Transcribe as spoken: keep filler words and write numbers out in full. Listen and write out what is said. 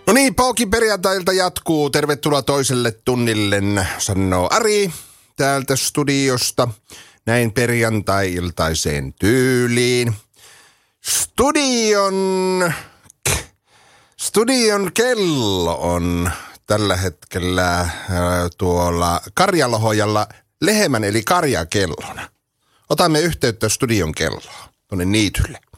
No niin, Pauki perjantailta jatkuu. Tervetuloa toiselle tunnille, sanoo Ari täältä studiosta. Näin perjantai-iltaiseen tyyliin. Studion, studion kello on tällä hetkellä äh, tuolla Karjalohojalla lehmän eli karjakellona. Otamme yhteyttä studion kelloa tuonne niitylle.